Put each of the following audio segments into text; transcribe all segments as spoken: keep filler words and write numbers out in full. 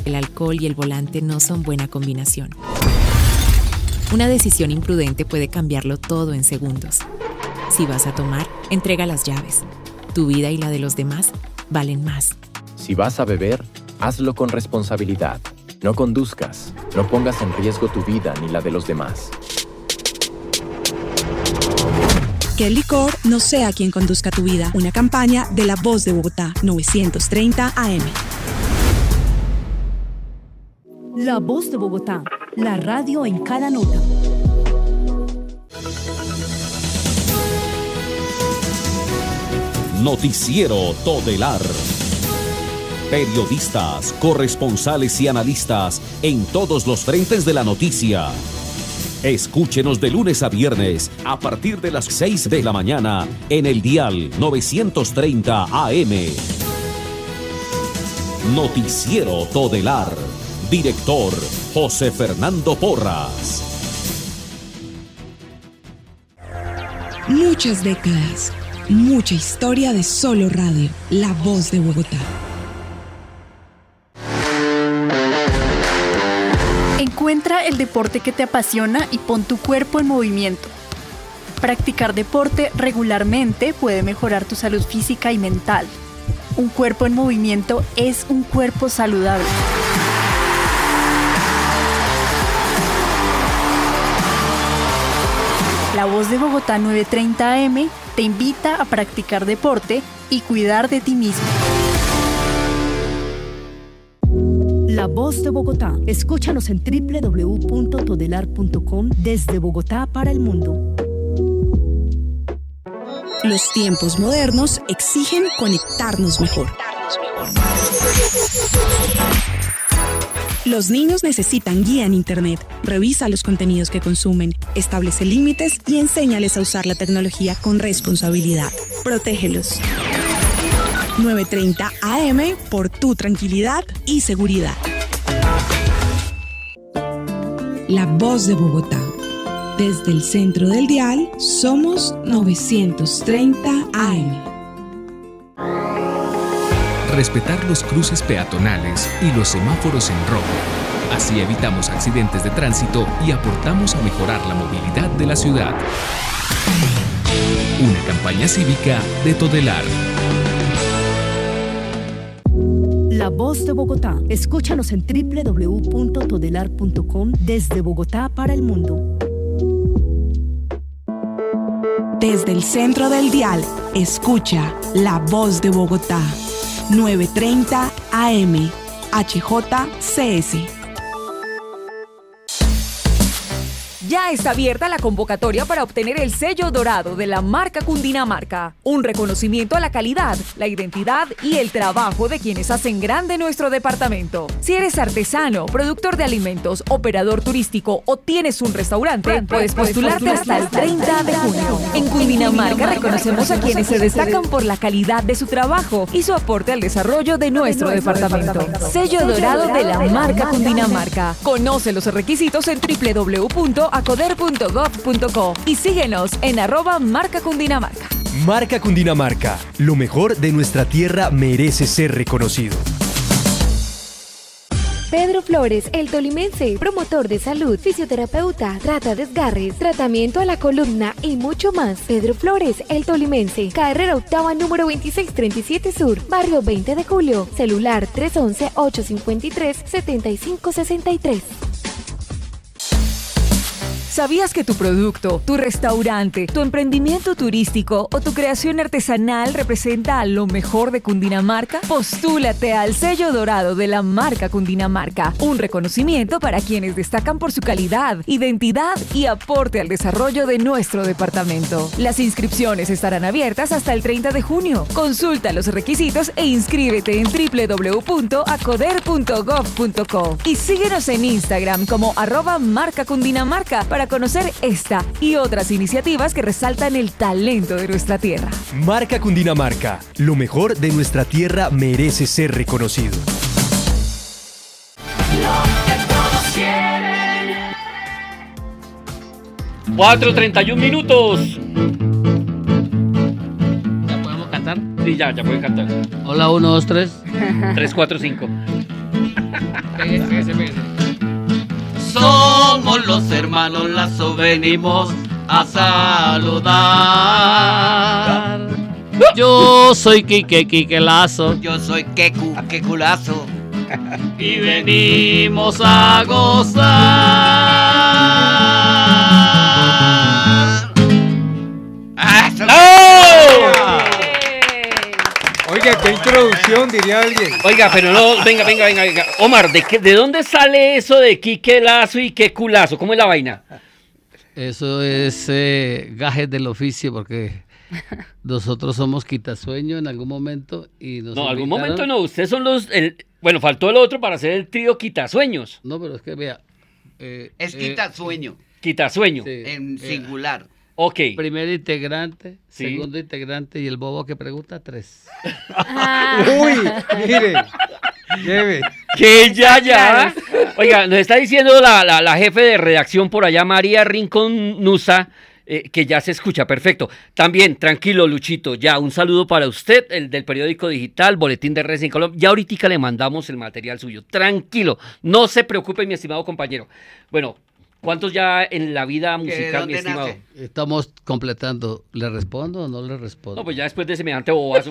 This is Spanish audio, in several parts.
El alcohol y el volante no son buena combinación. Una decisión imprudente puede cambiarlo todo en segundos. Si vas a tomar, entrega las llaves. Tu vida y la de los demás valen más. Si vas a beber, hazlo con responsabilidad. No conduzcas, no pongas en riesgo tu vida ni la de los demás. Que el licor no sea quien conduzca tu vida. Una campaña de La Voz de Bogotá, novecientos treinta A M. La Voz de Bogotá, la radio en cada nota. Noticiero Todelar. Periodistas, corresponsales y analistas en todos los frentes de la noticia. Escúchenos de lunes a viernes a partir de las seis de la mañana en el dial novecientos treinta A M. Noticiero Todelar. Director José Fernando Porras. Muchas décadas, mucha historia de solo radio. La Voz de Bogotá. Encuentra el deporte que te apasiona y pon tu cuerpo en movimiento. Practicar deporte regularmente puede mejorar tu salud física y mental. Un cuerpo en movimiento es un cuerpo saludable. La Voz de Bogotá novecientos treinta A M te invita a practicar deporte y cuidar de ti mismo. La Voz de Bogotá. Escúchanos en doble u doble u doble u punto todelar punto com desde Bogotá para el mundo. Los tiempos modernos exigen conectarnos mejor. Los niños necesitan guía en Internet. Revisa los contenidos que consumen, establece límites y enséñales a usar la tecnología con responsabilidad. Protégelos. novecientos treinta A M por tu tranquilidad y seguridad. La Voz de Bogotá. Desde el centro del dial, somos novecientos treinta A M. Respetar los cruces peatonales y los semáforos en rojo. Así evitamos accidentes de tránsito y aportamos a mejorar la movilidad de la ciudad. Una campaña cívica de Todelar. La Voz de Bogotá. Escúchanos en doble u doble u doble u punto todelar punto com desde Bogotá para el mundo. Desde el centro del dial, escucha La Voz de Bogotá. novecientos treinta A M. H J C S. Ya está abierta la convocatoria para obtener el sello dorado de la marca Cundinamarca, un reconocimiento a la calidad, la identidad y el trabajo de quienes hacen grande nuestro departamento. Si eres artesano, productor de alimentos, operador turístico o tienes un restaurante, puedes postularte hasta el treinta de junio. En Cundinamarca reconocemos a quienes se destacan por la calidad de su trabajo y su aporte al desarrollo de nuestro departamento. Sello dorado de la marca Cundinamarca. Conoce los requisitos en doble u doble u doble u punto acoder punto gob punto co y síguenos en arroba marca Cundinamarca. Marca Cundinamarca, lo mejor de nuestra tierra merece ser reconocido. Pedro Flores, el tolimense, promotor de salud, fisioterapeuta, trata desgarres, tratamiento a la columna y mucho más. Pedro Flores, el tolimense, carrera octava número veintiséis treinta y siete Sur, barrio veinte de julio, celular tres once, ocho cincuenta y tres, setenta y cinco sesenta y tres. ¿Sabías que tu producto, tu restaurante, tu emprendimiento turístico o tu creación artesanal representa a lo mejor de Cundinamarca? Postúlate al sello dorado de la marca Cundinamarca, un reconocimiento para quienes destacan por su calidad, identidad y aporte al desarrollo de nuestro departamento. Las inscripciones estarán abiertas hasta el treinta de junio. Consulta los requisitos e inscríbete en doble u doble u doble u punto acoder punto gob punto co y síguenos en Instagram como arroba marca Cundinamarca para conocer esta y otras iniciativas que resaltan el talento de nuestra tierra. Marca Cundinamarca, lo mejor de nuestra tierra merece ser reconocido. cuatro treinta y uno minutos. ¿Ya podemos cantar? Sí, ya, ya pueden cantar. Hola, uno, dos, tres. tres, cuatro, cinco. Somos los hermanos Lazo, venimos a saludar. Yo soy Quique, Quique Lazo. Yo soy Quecu, Queculazo. Y venimos a gozar. ¡Oh! Oiga, qué introducción, diría alguien. Oiga, pero no, venga, venga, venga, venga. Omar, ¿de, qué, ¿de dónde sale eso de Quique Lazo y Queculazo? ¿Cómo es la vaina? Eso es eh, gajes del oficio, porque nosotros somos quitasueños en algún momento y nos No, en algún invitaron. momento no, ustedes son los... El, bueno, faltó el otro para hacer el trío Quitasueños. No, pero es que vea... Eh, Es eh, Quitasueño. Quitasueño. Sí. En singular. Ok. Primer integrante, Sí. segundo integrante y el bobo que pregunta, tres. Uy, mire, lleve. Que ya, ya. Oiga, nos está diciendo la, la, la jefe de redacción por allá, María Rincón Nusa, eh, que ya se escucha, perfecto. También, tranquilo, Luchito, ya, un saludo para usted, el del periódico digital, Boletín de Racing Colombia. Ya ahorita le mandamos el material suyo. Tranquilo, no se preocupe, mi estimado compañero. Bueno, ¿cuántos ya en la vida musical, mi estimado? nace? Estamos completando. ¿Le respondo o no le respondo? No, pues ya después de semejante bobazo.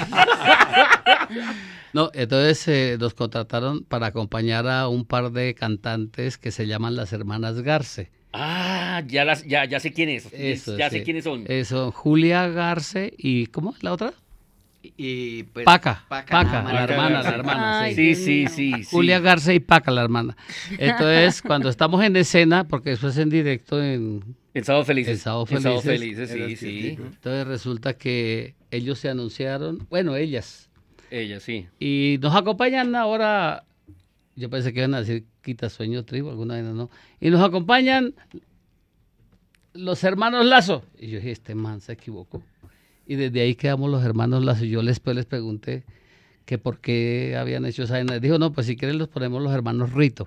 No, entonces eh, nos contrataron para acompañar a un par de cantantes que se llaman las hermanas Garce. Ah, ya, las, ya, ya sé quiénes. Eso, ya sí. sé quiénes son. Eso, Julia Garce y ¿cómo es la otra? Y pues, Paca, Paca, Paca, nada más. la hermana, la hermana. Ay, Sí, Dios sí, mío. sí, sí. Julia Garce y Paca, la hermana. Entonces, cuando estamos en escena, porque eso es en directo en En Sábado Felices. En Sábado En Sábado Felices. Felices, sí, sí. Entonces resulta que ellos se anunciaron, bueno, ellas, Ella, sí. y nos acompañan ahora, yo pensé que iban a decir Quitasueño Tribu, alguna vez no, y nos acompañan los hermanos Lazo. Y yo dije, este man se equivocó. Y desde ahí quedamos los hermanos Lazo. Yo después les pregunté que por qué habían hecho esa vaina. Dijo, no, pues si quieren los ponemos los hermanos Rito.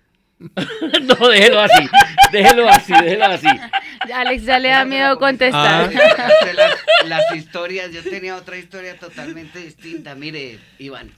No, déjelo así, déjelo así, déjelo así. Alex ya le da miedo contestar. Hacer las, las historias, yo tenía otra historia totalmente distinta. Mire, Iván.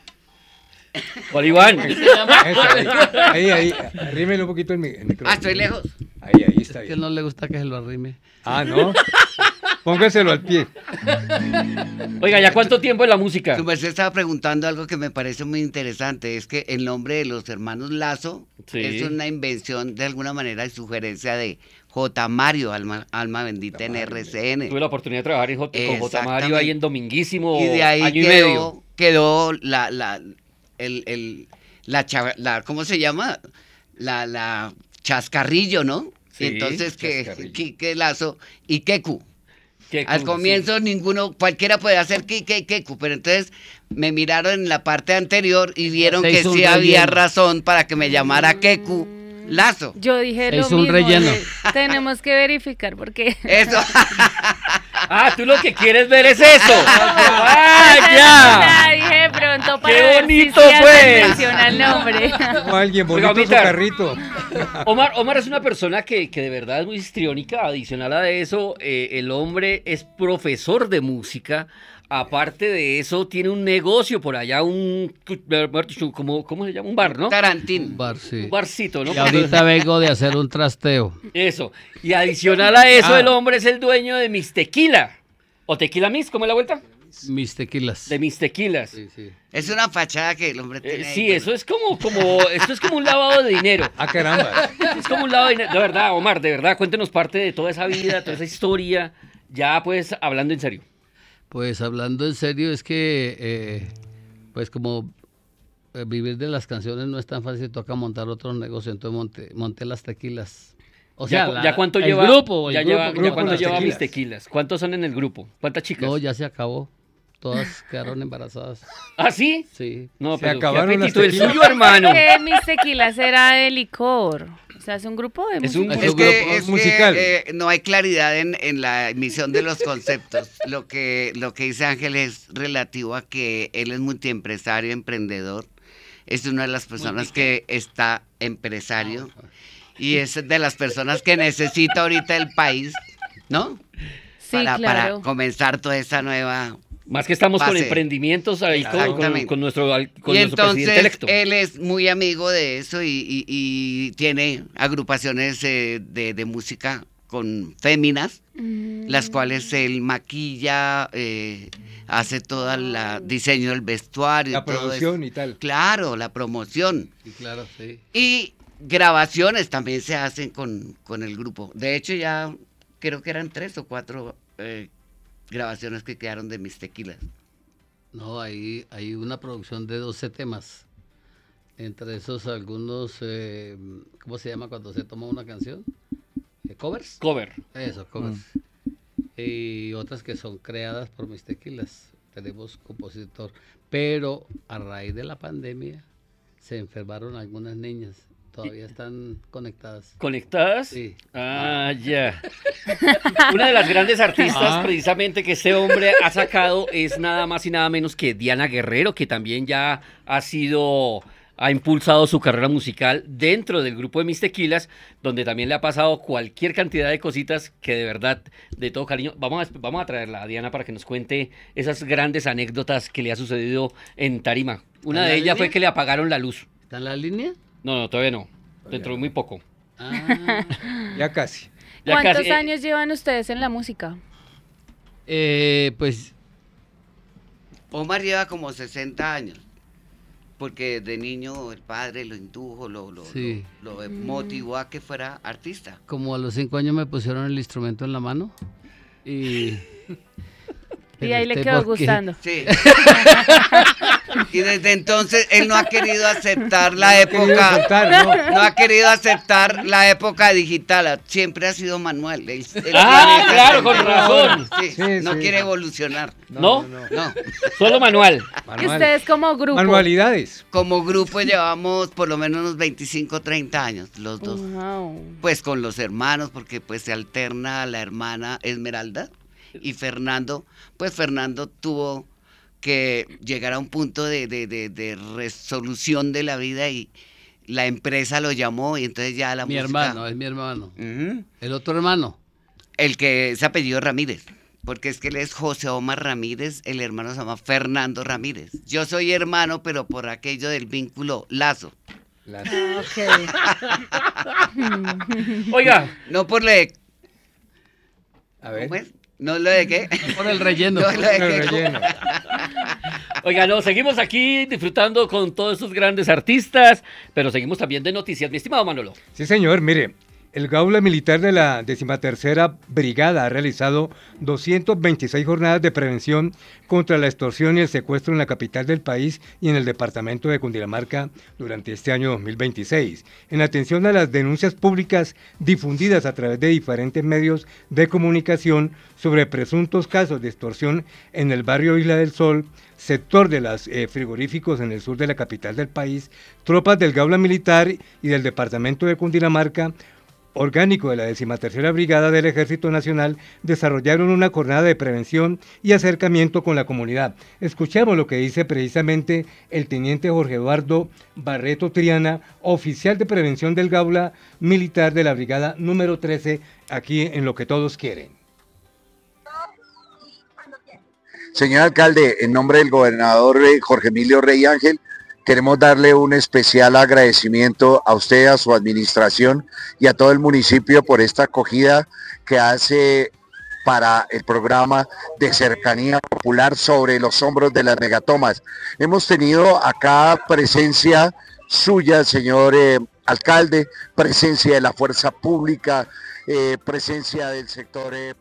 ¿Cuál Iván? Eso, ahí, ahí, ahí, arrímele un poquito el, mi- el micrófono. Ah, estoy lejos. Ahí, ahí está Es que bien. no le gusta que se lo arrime. Ah, ¿no? Póngaselo al pie. Oiga, ¿ya cuánto tiempo en la música? Su merced estaba preguntando algo que me parece muy interesante, es que el nombre de los hermanos Lazo Sí. es una invención de alguna manera y sugerencia de J. Mario, alma, alma bendita en R C N. Tuve la oportunidad de trabajar en J- con J. Mario Exactamente. ahí en Dominguísimo, Y de ahí año y quedó, medio. quedó la, la, el, el, la, cha- la, ¿cómo se llama? La, la chascarrillo, ¿no? Sí, Y entonces que chascarrillo. Quique Lazo y Quecu. Quecu, Al sí. comienzo ninguno, cualquiera puede hacer Quique y Quecu, pero entonces me miraron en la parte anterior y vieron Se que hizo un sí había relleno. razón para que me llamara Quecu Lazo. Yo dije Se lo hizo un mismo. relleno. de- Tenemos que verificar porque Eso. Ah, tú lo que quieres ver es eso. ¡Ah, ya! dije pronto para ¡Qué ver bonito, si sí pues! menciona el nombre. O alguien Oiga, bonito su Omar. carrito. Omar, Omar es una persona que, que de verdad es muy histriónica. Adicional a eso, eh, el hombre es profesor de música. Aparte de eso, tiene un negocio por allá, un... ¿Cómo, cómo se llama? Un bar, ¿no? Tarantín. Bar, sí. Un barcito, ¿no? Y ahorita vengo de hacer un trasteo. Eso. Y adicional a eso, Ah. el hombre es el dueño de Mis Tequila. ¿O Tequila Mis? ¿Cómo es la vuelta? Mis tequilas. De Mis Tequilas. Sí, sí. Es una fachada que el hombre tiene. Eh, ahí, sí, pero- eso es como, como, esto es como un lavado de dinero. Ah, caramba. Es como un lavado de dinero. De verdad, Omar, de verdad, cuéntenos parte de toda esa vida, toda esa historia. Ya, pues, hablando en serio. Pues hablando en serio, es que, eh, pues como eh, vivir de las canciones no es tan fácil, toca montar otro negocio, entonces monté, monté las tequilas. O ya, sea, cu- la- ¿ya cuánto el lleva? grupo, el ya grupo, lleva, grupo, ya cuánto las lleva tequilas. Mis Tequilas. ¿Cuántos son en el grupo? ¿Cuántas chicas? No, ya se acabó. Todas quedaron embarazadas. ¿Ah, sí? Sí. No, Se pero qué acabaron las apetito el tequilas. suyo, hermano. Porque mis tequilas era de licor. O sea, es un grupo de Es un música. Es que, es que, eh, no hay claridad en, en la emisión de los conceptos. Lo que, lo que dice Ángel es relativo a que él es multiempresario, emprendedor. Es una de las personas que está empresario y es de las personas que necesita ahorita el país, ¿no? Sí, para, claro. para comenzar toda esa nueva Más que estamos pase. con emprendimientos ahí con, con, con nuestro, con y nuestro presidente electo. Él es muy amigo de eso y, y, y tiene agrupaciones eh, de, de música con féminas, mm. las cuales él maquilla, eh, hace todo el diseño del vestuario. La todo promoción eso. y tal. Claro, la promoción. Sí, claro, sí. Y grabaciones también se hacen con, con el grupo. De hecho, ya creo que eran tres o cuatro eh, grabaciones que quedaron de mis tequilas. No, hay, hay una producción de doce temas. Entre esos algunos, eh, ¿cómo se llama cuando se toma una canción? ¿Eh, ¿Covers? Cover. Eso, covers. Mm. Y otras que son creadas por mis tequilas. Tenemos compositor. Pero a raíz de la pandemia se enfermaron algunas niñas. Todavía están conectadas. ¿Conectadas? Sí. Ah, ya. Una de las grandes artistas ah. precisamente que este hombre ha sacado es nada más y nada menos que Diana Guerrero, que también ya ha sido, ha impulsado su carrera musical dentro del grupo de Mis Tequilas, donde también le ha pasado cualquier cantidad de cositas que de verdad, de todo cariño, vamos a, vamos a traerla a Diana para que nos cuente esas grandes anécdotas que le ha sucedido en tarima. Una de ellas línea? fue que le apagaron la luz. ¿Está en la línea? No, no, todavía no. Dentro de muy poco. Ah, ya casi. Ya ¿Cuántos casi, años eh, llevan ustedes en la música? Eh, pues... Omar lleva como sesenta años. Porque de niño el padre lo indujo, lo, lo, sí. lo, lo motivó a que fuera artista. Como a los cinco años me pusieron el instrumento en la mano. Y... Y ahí le quedó gustando. Sí. Y desde entonces él no ha querido aceptar la época, aceptar, no. no ha querido aceptar la época digital, siempre ha sido manual. Él, él ah, claro, con razón. Sí, sí, no sí. quiere evolucionar. ¿No? No, no. no. Solo manual. manual. ¿Y ustedes como grupo? Manualidades. Como grupo llevamos por lo menos unos veinticinco, treinta años, los dos. Wow. Pues con los hermanos, porque pues se alterna la hermana Esmeralda y Fernando, pues Fernando tuvo que llegar a un punto de, de, de, de resolución de la vida y la empresa lo llamó y entonces ya la mi música... Mi hermano, es mi hermano. Uh-huh. ¿El otro hermano? El que es apellido Ramírez, porque es que él es José Omar Ramírez, el hermano se llama Fernando Ramírez. Yo soy hermano, pero por aquello del vínculo lazo. Lazo. Ah, okay. Oiga. No por le... A ver. ¿Cómo es? ¿No lo de qué? Por el relleno. No, lo de el qué. relleno. Oiga, no, seguimos aquí disfrutando con todos estos grandes artistas, pero seguimos también de noticias. Mi estimado Manolo. Sí, señor, mire, el Gaula Militar de la decimatercera Brigada ha realizado doscientas veintiséis jornadas de prevención contra la extorsión y el secuestro en la capital del país y en el departamento de Cundinamarca durante este año dos mil veintiséis, en atención a las denuncias públicas difundidas a través de diferentes medios de comunicación sobre presuntos casos de extorsión en el barrio Isla del Sol, sector de los eh, frigoríficos en el sur de la capital del país. Tropas del Gaula Militar y del departamento de Cundinamarca, orgánico de la decimatercera Brigada del Ejército Nacional, desarrollaron una jornada de prevención y acercamiento con la comunidad. Escuchemos lo que dice precisamente el teniente Jorge Eduardo Barreto Triana, oficial de prevención del Gaula Militar de la Brigada número trece, aquí en Lo que Todos Quieren. Señor alcalde, en nombre del gobernador Jorge Emilio Rey Ángel, queremos darle un especial agradecimiento a usted, a su administración y a todo el municipio por esta acogida que hace para el programa de cercanía popular sobre los hombros de las megatomas. Hemos tenido acá presencia suya, señor eh, alcalde, presencia de la fuerza pública, eh, presencia del sector... Eh,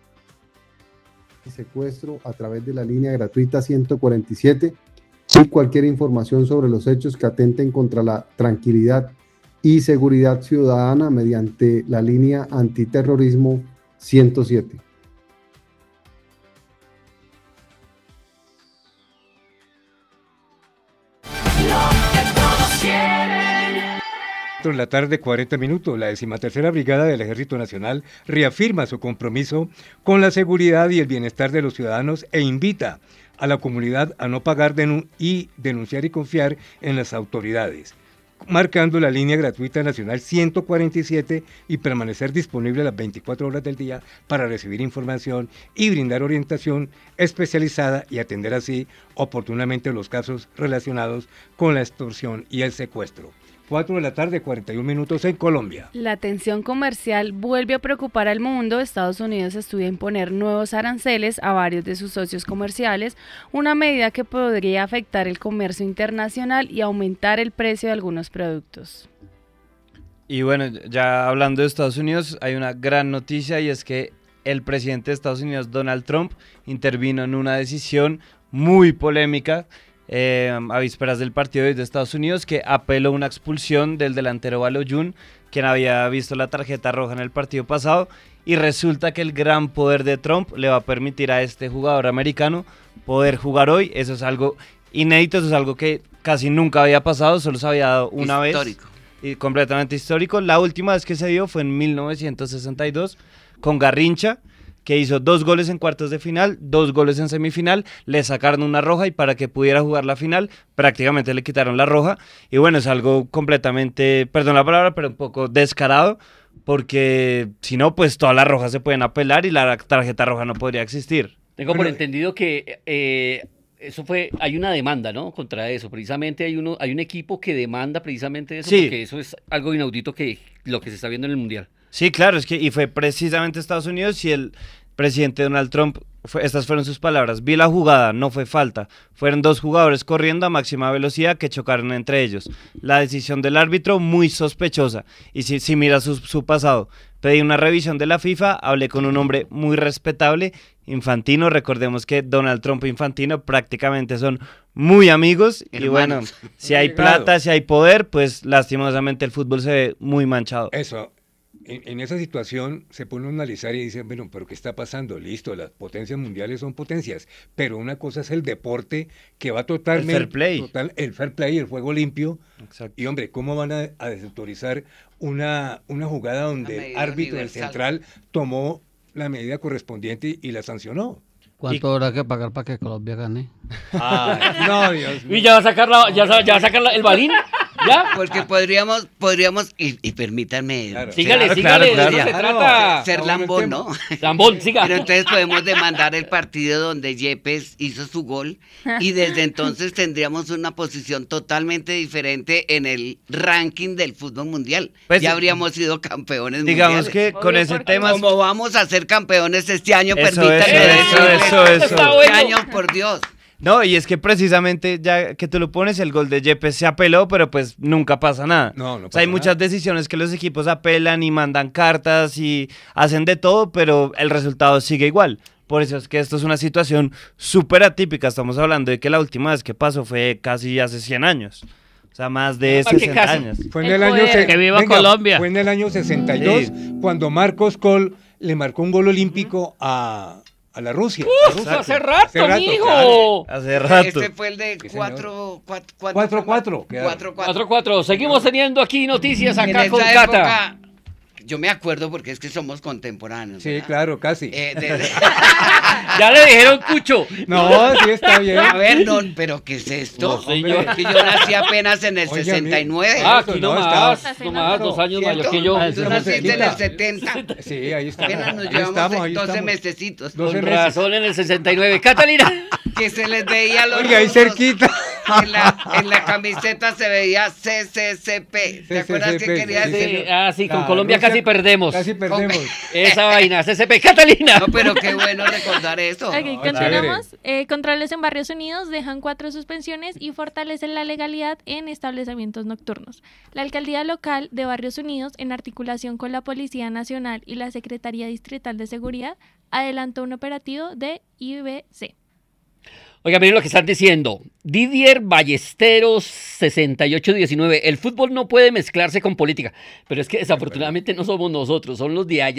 secuestro a través de la línea gratuita ciento cuarenta y siete y cualquier información sobre los hechos que atenten contra la tranquilidad y seguridad ciudadana mediante la línea antiterrorismo ciento siete. En la tarde, cuarenta minutos, la decimatercera Brigada del Ejército Nacional reafirma su compromiso con la seguridad y el bienestar de los ciudadanos e invita a la comunidad a no pagar denun- y denunciar y confiar en las autoridades. marcando la línea gratuita nacional ciento cuarenta y siete y permanecer disponible las veinticuatro horas del día para recibir información y brindar orientación especializada y atender así oportunamente los casos relacionados con la extorsión y el secuestro. cuatro de la tarde, cuarenta y un minutos en Colombia. La tensión comercial vuelve a preocupar al mundo. Estados Unidos estudia imponer nuevos aranceles a varios de sus socios comerciales, una medida que podría afectar el comercio internacional y aumentar el precio de algunos productos. Y bueno, ya hablando de Estados Unidos, hay una gran noticia y es que el presidente de Estados Unidos, Donald Trump, intervino en una decisión muy polémica Eh, a vísperas del partido de Estados Unidos, que apeló una expulsión del delantero Balogun, quien había visto la tarjeta roja en el partido pasado, y resulta que el gran poder de Trump le va a permitir a este jugador americano poder jugar hoy. Eso es algo inédito, eso es algo que casi nunca había pasado, solo se había dado una Histórico. vez, y completamente histórico. La última vez que se dio fue en mil novecientos sesenta y dos con Garrincha, que hizo dos goles en cuartos de final, dos goles en semifinal, le sacaron una roja y para que pudiera jugar la final prácticamente le quitaron la roja. Y bueno, es algo completamente, perdón la palabra, pero un poco descarado, porque si no, pues todas las rojas se pueden apelar y la tarjeta roja no podría existir. Tengo por entendido que eh, eso fue, hay una demanda, ¿no? Contra eso, precisamente hay uno, hay un equipo que demanda precisamente eso, Sí. porque eso es algo inaudito que lo que se está viendo en el Mundial. Sí, claro, es que y fue precisamente Estados Unidos y el presidente Donald Trump, fue, estas fueron sus palabras: vi la jugada, no fue falta, fueron dos jugadores corriendo a máxima velocidad que chocaron entre ellos. La decisión del árbitro muy sospechosa, y si, si miras su, su pasado, pedí una revisión de la FIFA, hablé con un hombre muy respetable, Infantino, recordemos que Donald Trump e Infantino prácticamente son muy amigos, hermanos. Y bueno, si hay plata, si hay poder, pues lastimosamente el fútbol se ve muy manchado. Eso. En, en esa situación se pone a analizar y dice, bueno, pero ¿qué está pasando? Listo, las potencias mundiales son potencias, pero una cosa es el deporte que va totalmente... El fair play. Total, el fair play, el juego limpio. Exacto. Y hombre, ¿cómo van a, a desautorizar una, una jugada donde el árbitro del central tomó la medida correspondiente y la sancionó? ¿Cuánto habrá que pagar para que Colombia gane? Ay, no, Dios mío. ¿Y ya va a sacar, la, ya, ya va a sacar la, el balín? ¿Ya? Porque podríamos, podríamos, y, y permítanme, Claro. ser- Sígale, ser- sígale, ser- de eso se ser- trata. ser lambón, ¿no? Lambón, siga. Pero entonces podemos demandar el partido donde Yepes hizo su gol y desde entonces tendríamos una posición totalmente diferente en el ranking del fútbol mundial. Pues, ya habríamos sido campeones digamos mundiales. que con ese tema- Como vamos a ser campeones este año, Eso, permítanme eso, decirles, eso, eso, este eso. año, por Dios. No, y es que precisamente ya que tú lo pones, el gol de Yepes se apeló, pero pues nunca pasa nada. No, no O sea, hay pasa muchas decisiones que los equipos apelan y mandan cartas y hacen de todo, pero el resultado sigue igual. Por eso es que esto es una situación súper atípica. Estamos hablando de que la última vez que pasó fue casi hace cien años. O sea, más de sesenta años. Fue en el, año se- ¡Que viva venga, Colombia! Fue en el año sesenta y dos, Sí. cuando Marcos Col le marcó un gol olímpico a, a la Rusia. ¡Uf! A Rusia. Hace rato, mijo. Hace rato. Este fue el de Sí, señor. cuatro, cuatro, Cuatro, cuatro, quedaron. cuatro, cuatro cuatro. Seguimos teniendo aquí noticias En acá esa con Cata. época, yo me acuerdo porque es que somos contemporáneos. Sí, ¿verdad? claro, casi. Eh, de- Ya le dijeron Cucho. No, sí está bien. A ver, no, pero ¿qué es esto? No, señor. Que yo nací apenas en el Oiga, sesenta y nueve. Ah, Eso, aquí no, nomás, estaba- nomás, dos años ¿Cierto? mayor que yo. Ah, Tú eso naciste en el cerquita. setenta. Sí, ahí estamos. Apenas nos Ahí llevamos estamos, ahí doce estamos. mesecitos. doce Con meses. razón en el sesenta y nueve. Catalina. Que se les veía los Oiga, ahí rusos. cerquita. En la, en la camiseta se veía C C C P. ¿Te acuerdas que C C C P, quería sí, decir? Sí, ah, sí, con La Colombia Rusia casi perdemos. Casi perdemos. Esa vaina, C C P. Catalina. No, pero qué bueno recordar eso. Ok, No, continuamos. Eh, controles en Barrios Unidos dejan cuatro suspensiones y fortalecen la legalidad en establecimientos nocturnos. La alcaldía local de Barrios Unidos, en articulación con la Policía Nacional y la Secretaría Distrital de Seguridad, adelantó un operativo de I B C. Oiga, miren lo que están diciendo. Didier Ballesteros sesenta y ocho diecinueve. El fútbol no puede mezclarse con política. Pero es que desafortunadamente no somos nosotros, son los de allá.